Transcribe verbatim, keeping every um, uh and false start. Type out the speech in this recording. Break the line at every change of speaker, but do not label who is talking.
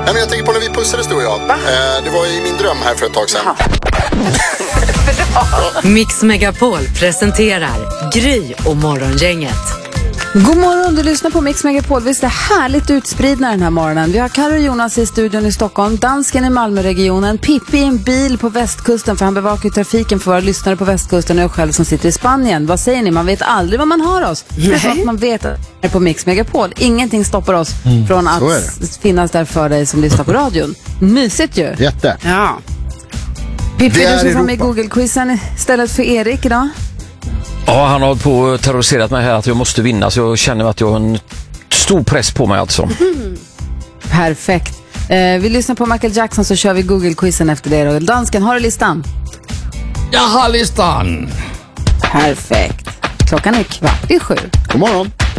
Nej, men jag tänker på när vi pussades, du och jag.
Va?
Eh, det var i min dröm här för ett tag sedan.
Mix Megapol presenterar Gry och Morgongänget.
God morgon, du lyssnar på Mix Megapol. Visst är det härligt utspridna den här morgonen. Vi har Karo och Jonas i studion i Stockholm, dansken i Malmöregionen, Pippi i en bil på västkusten för han bevakar trafiken för våra lyssnare på västkusten och jag själv som sitter i Spanien. Vad säger ni? Man vet aldrig vad man har oss. För att man vet att det är på Mix Megapol. Ingenting stoppar oss mm, från att finnas där för dig som lyssnar på radion. Mysigt ju.
Jätte.
Ja.
Pippi, du som var med i Google-quizen istället för Erik idag.
Ja, han har på och terroriserat mig här att jag måste vinna, så jag känner att jag har en stor press på mig alltså.
Mm. Perfekt. Eh, vi lyssnar på Michael Jackson så kör vi Google-quizen efter det då. Dansken, har du listan?
Jag har listan.
Perfekt. Klockan är kvart i sju.
God morgon.